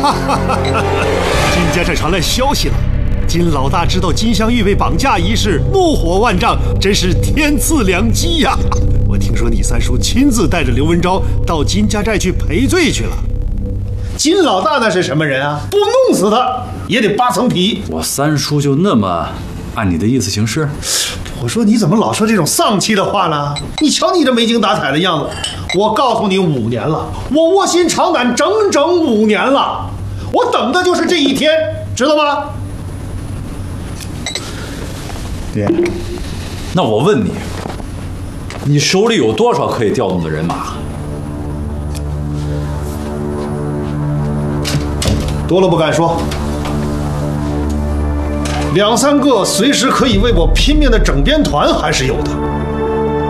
金家寨传来消息了，金老大知道金镶玉被绑架一事，怒火万丈，真是天赐良机呀！我听说你三叔亲自带着刘文昭到金家寨去赔罪去了。金老大那是什么人啊？不弄死他也得扒层皮。 我三叔就那么按你的意思行事？ 我说你怎么老说这种丧气的话呢？你瞧你这没精打采的样子。我告诉你，5年了，我卧薪尝胆整整5年了，我等的就是这一天，知道吗？ 爹，那我问你，你手里有多少可以调动的人马？ 多了不敢说，2、3个随时可以为我拼命的整编团还是有的。